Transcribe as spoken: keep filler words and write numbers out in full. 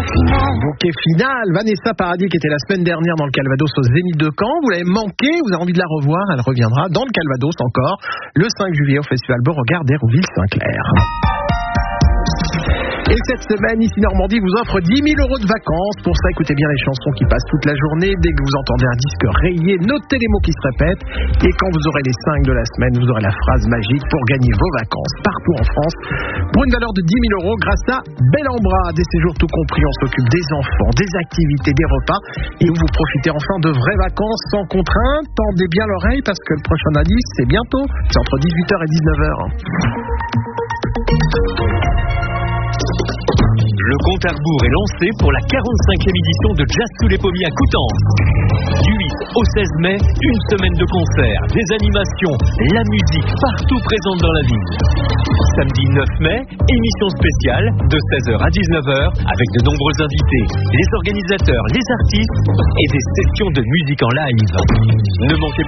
finale. Bouquet final, Vanessa Paradis qui était la semaine dernière dans le Calvados au Zénith de Caen. Vous l'avez manqué, vous avez envie de la revoir, elle reviendra dans le Calvados encore le cinq juillet au Festival Beauregard d'Hérouville-Saint-Clair. Et cette semaine, ici Normandie vous offre dix mille euros de vacances. Pour ça, écoutez bien les chansons qui passent toute la journée. Dès que vous entendez un disque rayé, notez les mots qui se répètent. Et quand vous aurez les cinq de la semaine, vous aurez la phrase magique pour gagner vos vacances partout en France. Pour une valeur de dix mille euros grâce à Bel en Bras. Des séjours tout compris, on s'occupe des enfants, des activités, des repas. Et où vous profitez enfin de vraies vacances sans contrainte. Tendez bien l'oreille parce que le prochain indice, c'est bientôt. C'est entre dix-huit heures et dix-neuf heures. Le compte à rebours est lancé pour la quarante-cinquième édition de Jazz sous les pommiers à Coutances. Du huit au seize mai, une semaine de concerts, des animations, la musique partout présente dans la ville. Samedi neuf mai, émission spéciale de seize heures à dix-neuf heures avec de nombreux invités, les organisateurs, les artistes et des sessions de musique en live. Ne manquez